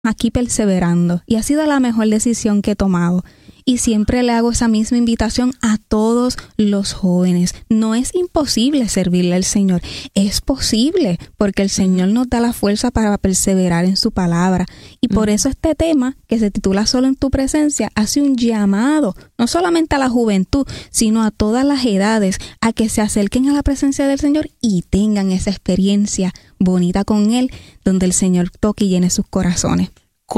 aquí perseverando y ha sido la mejor decisión que he tomado. Y siempre le hago esa misma invitación a todos los jóvenes. No es imposible servirle al Señor. Es posible porque el Señor nos da la fuerza para perseverar en su palabra. Y por eso este tema, que se titula Solo en tu presencia, hace un llamado, no solamente a la juventud, sino a todas las edades, a que se acerquen a la presencia del Señor y tengan esa experiencia bonita con Él, donde el Señor toque y llene sus corazones.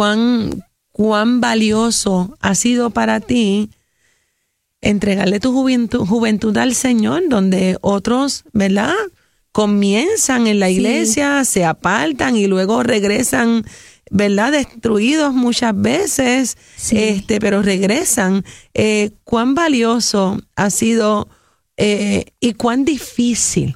¿Cuán valioso ha sido para ti entregarle tu juventud al Señor, donde otros, ¿verdad?, comienzan en la iglesia, se apartan y luego regresan, ¿verdad?, destruidos muchas veces, pero regresan. ¿Cuán valioso ha sido y cuán difícil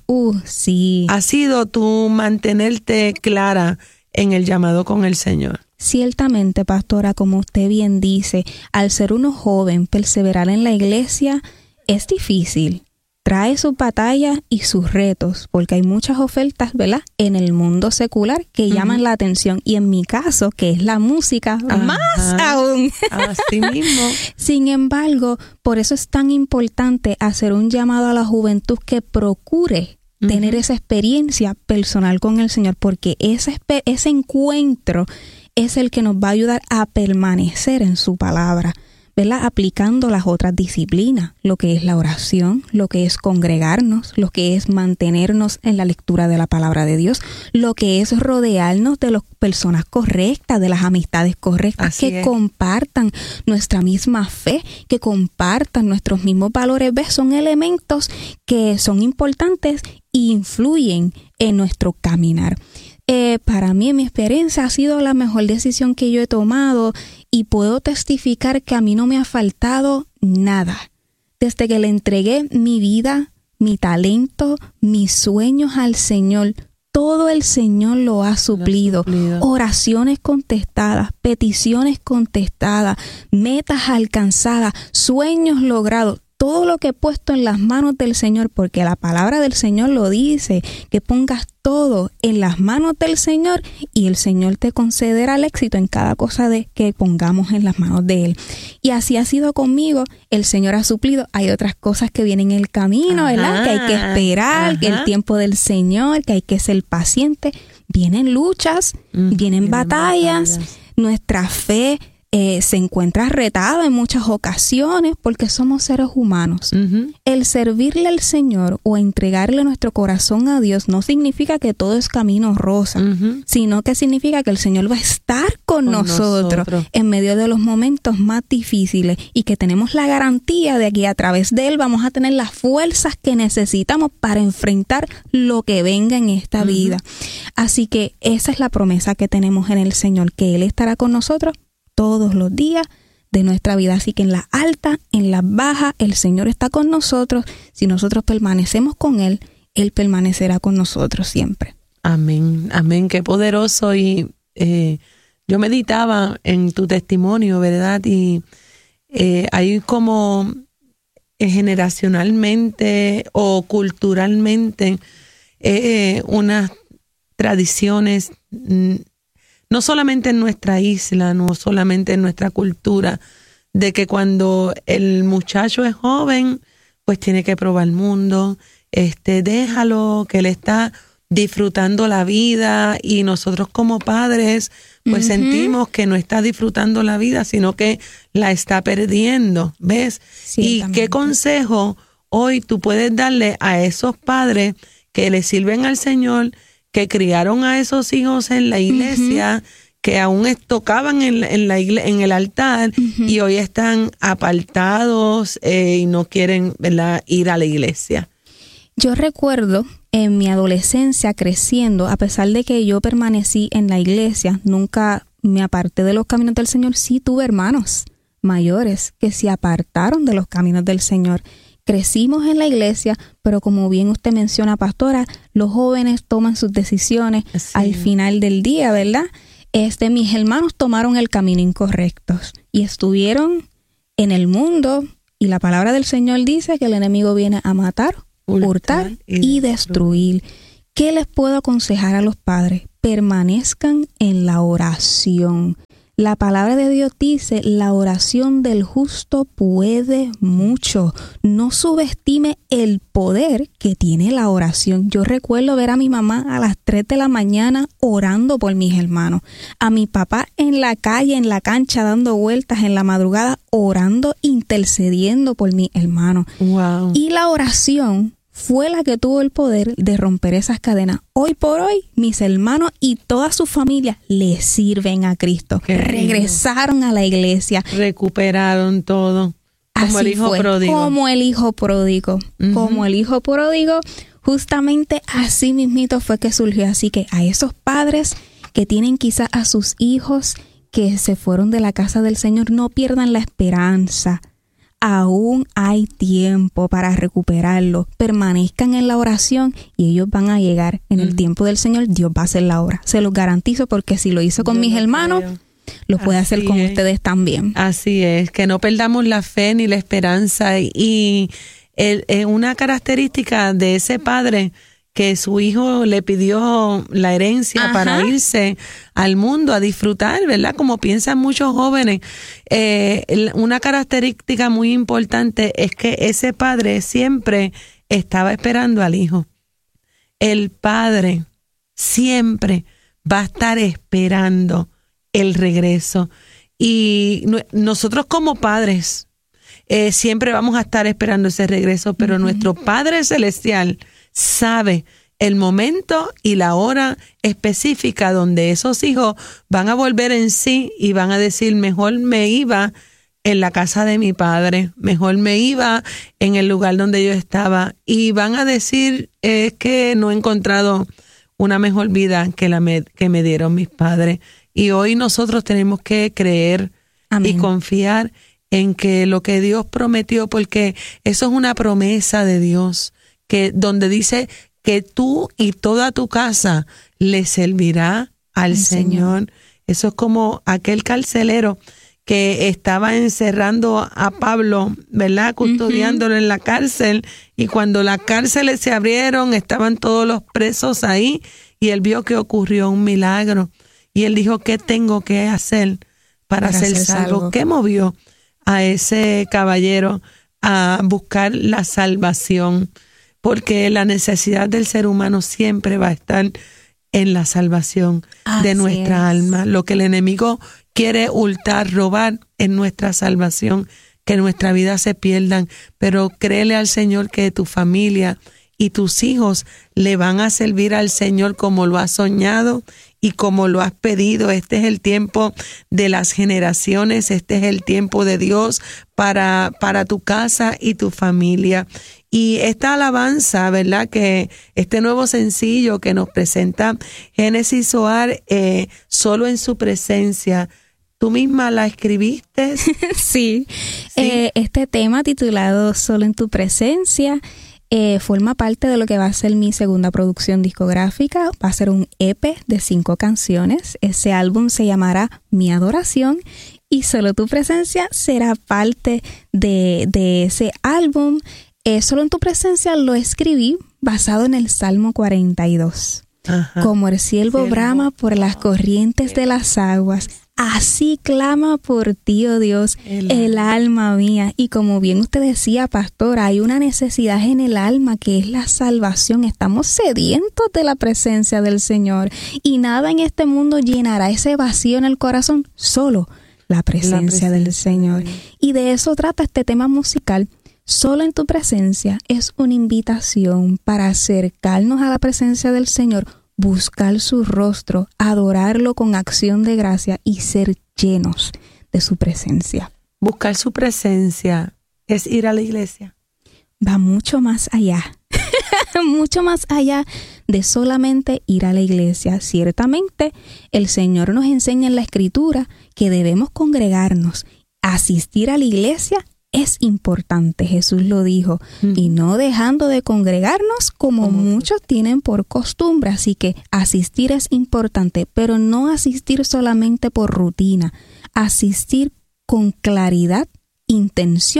ha sido tú mantenerte clara en el llamado con el Señor? Ciertamente, pastora, como usted bien dice, al ser uno joven, perseverar en la iglesia es difícil. Trae sus batallas y sus retos, porque hay muchas ofertas, ¿verdad?, en el mundo secular que llaman la atención. Y en mi caso, que es la música, más aún. Así mismo. Sin embargo, por eso es tan importante hacer un llamado a la juventud que procure tener esa experiencia personal con el Señor, porque ese encuentro es el que nos va a ayudar a permanecer en su palabra, ¿verdad?, aplicando las otras disciplinas, lo que es la oración, lo que es congregarnos, lo que es mantenernos en la lectura de la palabra de Dios, lo que es rodearnos de las personas correctas, de las amistades correctas, que compartan nuestra misma fe, que compartan nuestros mismos valores. ¿Ves? Son elementos que son importantes e influyen en nuestro caminar. Para mí, en mi experiencia, ha sido la mejor decisión que yo he tomado y puedo testificar que a mí no me ha faltado nada. Desde que le entregué mi vida, mi talento, mis sueños al Señor, todo el Señor lo ha suplido. Oraciones contestadas, peticiones contestadas, metas alcanzadas, sueños logrados. Todo lo que he puesto en las manos del Señor, porque la palabra del Señor lo dice, que pongas todo en las manos del Señor y el Señor te concederá el éxito en cada cosa que pongamos en las manos de Él. Y así ha sido conmigo. El Señor ha suplido. Hay otras cosas que vienen en el camino, ¿verdad?, que hay que esperar, que el tiempo del Señor, que hay que ser paciente. Vienen luchas, vienen batallas. Nuestra fe se encuentra retada en muchas ocasiones porque somos seres humanos. El servirle al Señor o entregarle nuestro corazón a Dios no significa que todo es camino rosa, sino que significa que el Señor va a estar con nosotros en medio de los momentos más difíciles y que tenemos la garantía de que a través de Él vamos a tener las fuerzas que necesitamos para enfrentar lo que venga en esta vida. Así que esa es la promesa que tenemos en el Señor, que Él estará con nosotros todos los días de nuestra vida. Así que en la alta, en la baja, el Señor está con nosotros. Si nosotros permanecemos con Él, Él permanecerá con nosotros siempre. Amén, amén, qué poderoso. Y yo meditaba en tu testimonio, ¿verdad? Y hay como generacionalmente o culturalmente unas tradiciones, no solamente en nuestra isla, no solamente en nuestra cultura, de que cuando el muchacho es joven, pues tiene que probar el mundo, déjalo, que él está disfrutando la vida, y nosotros como padres pues sentimos que no está disfrutando la vida, sino que la está perdiendo, ¿ves? Y qué consejo hoy tú puedes darle a esos padres que le sirven al Señor, que criaron a esos hijos en la iglesia, que aún tocaban en el altar, y hoy están apartados y no quieren, ¿verdad?, ir a la iglesia? Yo recuerdo en mi adolescencia creciendo, a pesar de que yo permanecí en la iglesia, nunca me aparté de los caminos del Señor. Sí tuve hermanos mayores que se apartaron de los caminos del Señor. Crecimos en la iglesia, pero como bien usted menciona, pastora, los jóvenes toman sus decisiones al final del día, ¿verdad? Mis hermanos tomaron el camino incorrecto y estuvieron en el mundo, y la palabra del Señor dice que el enemigo viene a matar, hurtar y destruir. ¿Qué les puedo aconsejar a los padres? permanezcan en la oración. La palabra de Dios dice, la oración del justo puede mucho. No subestime el poder que tiene la oración. Yo recuerdo ver a mi mamá a las 3 de la mañana orando por mis hermanos. A mi papá en la calle, en la cancha, dando vueltas en la madrugada, orando, intercediendo por mis hermanos. Wow. Y la oración fue la que tuvo el poder de romper esas cadenas. Hoy por hoy, mis hermanos y toda su familia le sirven a Cristo. Regresaron a la iglesia. Recuperaron todo. Como el hijo pródigo. Como el hijo pródigo. Como el hijo pródigo. Justamente así mismito fue que surgió. Así que a esos padres que tienen quizás a sus hijos que se fueron de la casa del Señor, no pierdan la esperanza. Aún hay tiempo para recuperarlo. Permanezcan en la oración y ellos van a llegar en el tiempo del Señor. Dios va a hacer la obra. Se los garantizo, porque si lo hizo con mis hermanos, lo puede hacer con ustedes también. Así es, que no perdamos la fe ni la esperanza. Y una característica de ese padre que su hijo le pidió la herencia para irse al mundo a disfrutar, ¿verdad? Como piensan muchos jóvenes. Una característica muy importante es que ese padre siempre estaba esperando al hijo. El padre siempre va a estar esperando el regreso. Y nosotros como padres siempre vamos a estar esperando ese regreso, pero nuestro Padre Celestial sabe el momento y la hora específica donde esos hijos van a volver en sí y van a decir, mejor me iba en la casa de mi padre, mejor me iba en el lugar donde yo estaba, y van a decir, es que no he encontrado una mejor vida que me dieron mis padres. Y hoy nosotros tenemos que creer y confiar en que lo que Dios prometió, porque eso es una promesa de Dios, que donde dice que tú y toda tu casa le servirá al Señor. Eso es como aquel carcelero que estaba encerrando a Pablo, ¿verdad? Custodiándolo en la cárcel, y cuando las cárceles se abrieron, estaban todos los presos ahí, y él vio que ocurrió un milagro, y él dijo, ¿qué tengo que hacer para ser salvo? ¿Qué movió a ese caballero a buscar la salvación? Porque la necesidad del ser humano siempre va a estar en la salvación de nuestra alma. Lo que el enemigo quiere hurtar, robar, en nuestra salvación, que nuestra vida se pierdan. Pero créele al Señor que tu familia y tus hijos le van a servir al Señor como lo has soñado y como lo has pedido. Este es el tiempo de las generaciones, este es el tiempo de Dios para tu casa y tu familia. Y esta alabanza, ¿verdad? Que este nuevo sencillo que nos presenta Génesis Zohar, solo en su presencia, ¿tú misma la escribiste? Sí. Este tema titulado Solo en tu presencia forma parte de lo que va a ser mi segunda producción discográfica. Va a ser un EP de 5 canciones. Ese álbum se llamará Mi Adoración, y Solo tu presencia será parte de ese álbum. Solo en tu presencia lo escribí basado en el Salmo 42. Como el siervo brama por las corrientes de las aguas, así clama por ti, oh Dios, el alma mía. Y como bien usted decía, pastor, hay una necesidad en el alma que es la salvación. Estamos sedientos de la presencia del Señor, y nada en este mundo llenará ese vacío en el corazón, solo la presencia del Señor. Y de eso trata este tema musical. Solo en tu presencia es una invitación para acercarnos a la presencia del Señor, buscar su rostro, adorarlo con acción de gracia y ser llenos de su presencia. Buscar su presencia es ir a la iglesia. Va mucho más allá, mucho más allá de solamente ir a la iglesia. Ciertamente, el Señor nos enseña en la Escritura que debemos congregarnos. Asistir a la iglesia es importante, Jesús lo dijo, y no dejando de congregarnos como muchos tienen por costumbre. Así que asistir es importante, pero no asistir solamente por rutina, asistir con claridad, intención y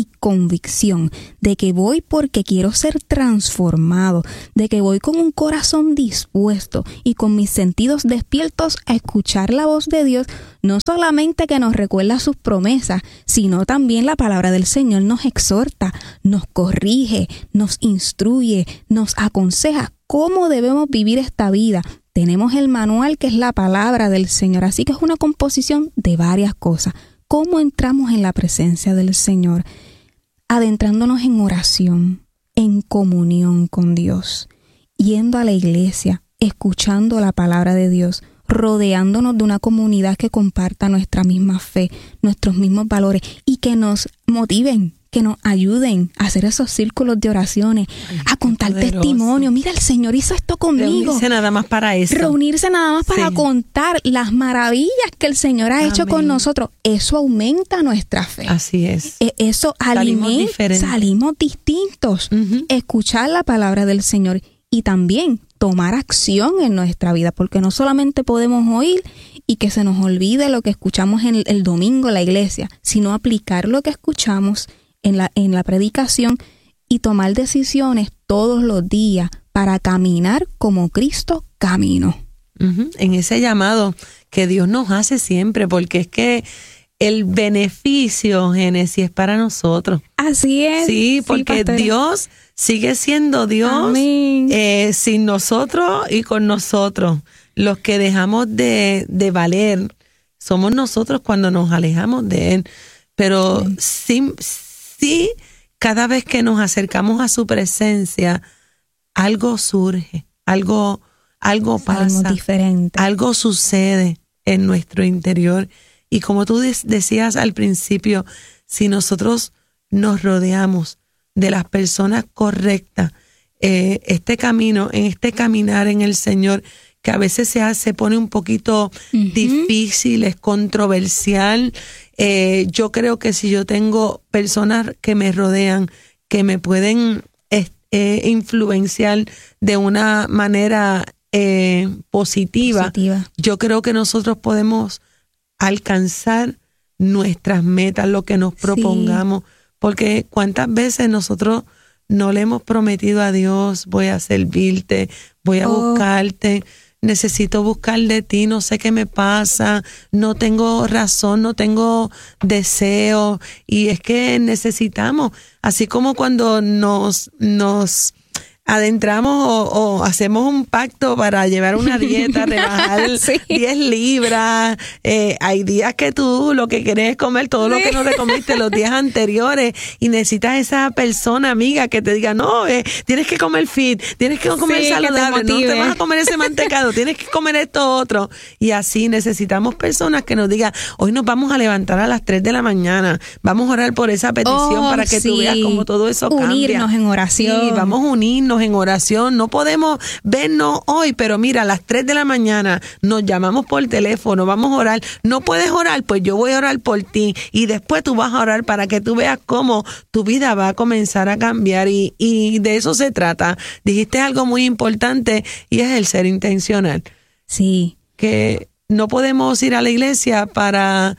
y convicción de que voy porque quiero ser transformado, de que voy con un corazón dispuesto y con mis sentidos despiertos a escuchar la voz de Dios, no solamente que nos recuerda sus promesas, sino también la palabra del Señor nos exhorta, nos corrige, nos instruye, nos aconseja cómo debemos vivir esta vida. Tenemos el manual que es la palabra del Señor, así que es una composición de varias cosas. ¿Cómo entramos en la presencia del Señor? Adentrándonos en oración, en comunión con Dios, yendo a la iglesia, escuchando la palabra de Dios, rodeándonos de una comunidad que comparta nuestra misma fe, nuestros mismos valores y que nos motiven, que nos ayuden a hacer esos círculos de oraciones, a contar testimonios. Mira, el Señor hizo esto conmigo. Reunirse nada más para eso. Reunirse nada más para contar las maravillas que el Señor ha hecho con nosotros. Eso aumenta nuestra fe. Así es. Eso alimenta, salimos distintos. Escuchar la palabra del Señor y también tomar acción en nuestra vida, porque no solamente podemos oír y que se nos olvide lo que escuchamos en el domingo en la iglesia, sino aplicar lo que escuchamos en la predicación y tomar decisiones todos los días para caminar como Cristo caminó. En ese llamado que Dios nos hace siempre, porque es que el beneficio, Génesis, es para nosotros. Así es. Sí, porque sí, Dios sigue siendo Dios sin nosotros y con nosotros. Los que dejamos de valer somos nosotros cuando nos alejamos de Él. Pero sí, cada vez que nos acercamos a su presencia, algo surge, algo pasa, diferente. Algo sucede en nuestro interior. Y como tú decías al principio, si nosotros nos rodeamos de las personas correctas, este caminar en el Señor, que a veces se pone un poquito difícil, es controversial. Yo creo que si yo tengo personas que me rodean, que me pueden influenciar de una manera positiva, yo creo que nosotros podemos alcanzar nuestras metas, lo que nos propongamos, porque cuántas veces nosotros no le hemos prometido a Dios, voy a servirte, voy a buscarte, necesito buscar de ti, no sé qué me pasa, no tengo razón, no tengo deseo, y es que necesitamos, así como cuando nos adentramos o hacemos un pacto para llevar una dieta, rebajar 10 libras. Hay días que tú lo que quieres es comer todo lo que no te comiste los días anteriores y necesitas esa persona amiga que te diga, no, tienes que comer fit, tienes que comer saludable, no te vas a comer ese mantecado, tienes que comer esto otro. Y así necesitamos personas que nos digan, hoy nos vamos a levantar a las 3 de la mañana, vamos a orar por esa petición para que tú veas cómo todo eso cambia. Unirnos en oración. Sí, vamos a unirnos en oración. No podemos vernos hoy, pero mira, a las 3 de la mañana nos llamamos por teléfono, vamos a orar. No puedes orar, pues yo voy a orar por ti y después tú vas a orar para que tú veas cómo tu vida va a comenzar a cambiar y de eso se trata. Dijiste algo muy importante y es el ser intencional. Sí. Que no podemos ir a la iglesia para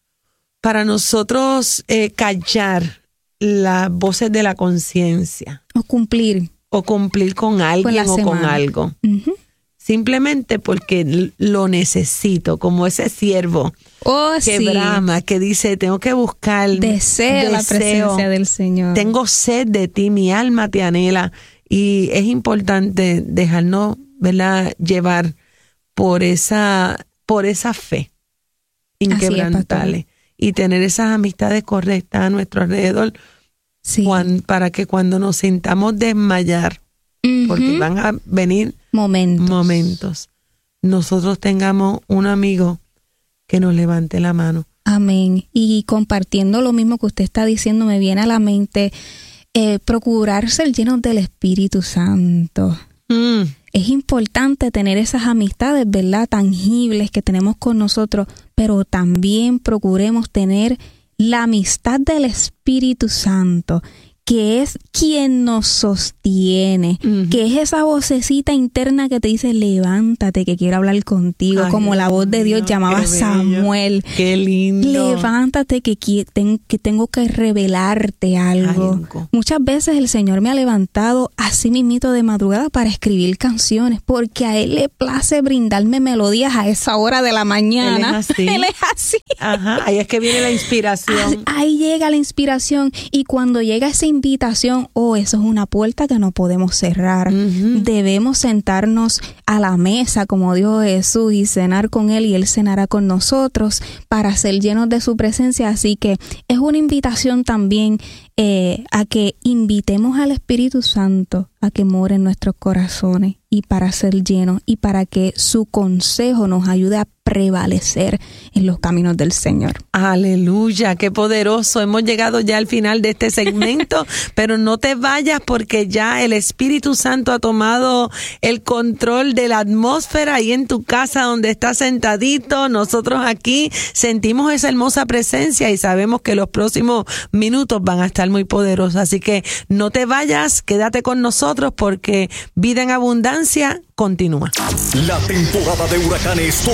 nosotros callar las voces de la conciencia. O cumplir con alguien o con algo. Simplemente porque lo necesito, como ese siervo que brama, que dice, tengo que buscar. Deseo la presencia del Señor. Tengo sed de ti, mi alma te anhela. Y es importante dejarnos, ¿verdad?, llevar por esa fe inquebrantable y tener esas amistades correctas a nuestro alrededor. Sí. Para que cuando nos sintamos desmayar, porque van a venir momentos, nosotros tengamos un amigo que nos levante la mano. Amén. Y compartiendo lo mismo que usted está diciendo, me viene a la mente procurar ser llenos del Espíritu Santo. Es importante tener esas amistades, ¿verdad?, tangibles que tenemos con nosotros, pero también procuremos tener la amistad del Espíritu Santo, que es quien nos sostiene, que es esa vocecita interna que te dice, levántate, que quiero hablar contigo, como la voz de Dios llamaba a Samuel. Qué lindo. Levántate, que tengo que revelarte algo. Muchas veces el Señor me ha levantado así mismito de madrugada para escribir canciones, porque a Él le place brindarme melodías a esa hora de la mañana. Él es así. Ajá, ahí es que viene la inspiración. Ahí llega la inspiración, y cuando llega esa invitación, eso es una puerta que no podemos cerrar. Debemos sentarnos a la mesa, como dijo Jesús, y cenar con Él, y Él cenará con nosotros para ser llenos de su presencia. Así que es una invitación también a que invitemos al Espíritu Santo a que more en nuestros corazones, y para ser llenos, y para que su consejo nos ayude a prevalecer en los caminos del Señor. Aleluya, qué poderoso. Hemos llegado ya al final de este segmento, pero no te vayas, porque ya el Espíritu Santo ha tomado el control de la atmósfera ahí en tu casa donde estás sentadito. Nosotros aquí sentimos esa hermosa presencia y sabemos que los próximos minutos van a estar muy poderosos. Así que no te vayas, quédate con nosotros, porque Vida en Abundancia continúa. La temporada de huracanes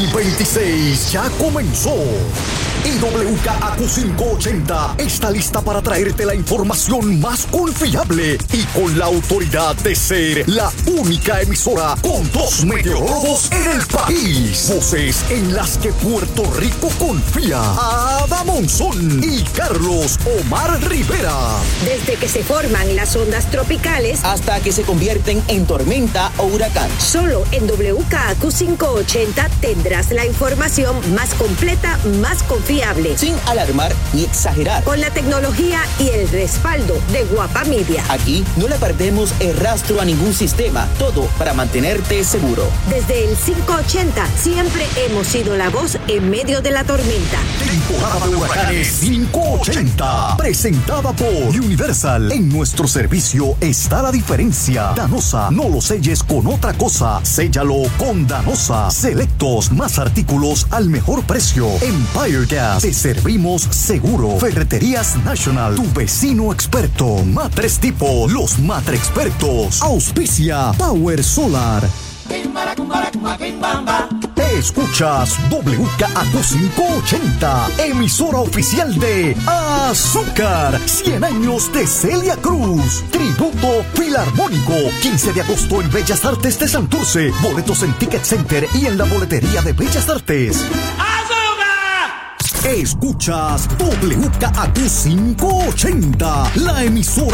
2026 ya comenzó. Y WKAQ 580 está lista para traerte la información más confiable y con la autoridad de ser la única emisora con 2 meteorólogos en el país. Voces en las que Puerto Rico confía. Ada Monzón y Carlos Omar Rivera. Desde que se forman las ondas tropicales hasta que se convierten en tormenta o huracán. Solo en WKAQ 580 tendrás la información más completa, más confiable. Sin alarmar ni exagerar. Con la tecnología y el respaldo de Guapa Media. Aquí no le perdemos el rastro a ningún sistema. Todo para mantenerte seguro. Desde el 580 siempre hemos sido la voz en medio de la tormenta. Temporada de huracanes 580. Presentada por Universal. En nuestro servicio está la diferencia. Danosa, no lo selles con otra cosa. Séllalo con Danosa. Selectos, más artículos al mejor precio. Empire Gas. Te servimos seguro. Ferreterías National. Tu vecino experto. Matres Tipo. Los Matre Expertos. Auspicia Power Solar. Escuchas WKAQ 580, emisora oficial de Azúcar. 100 años de Celia Cruz. Tributo Filarmónico. 15 de agosto en Bellas Artes de Santurce. Boletos en Ticket Center y en la boletería de Bellas Artes. Escuchas WKAQ 580, la emisora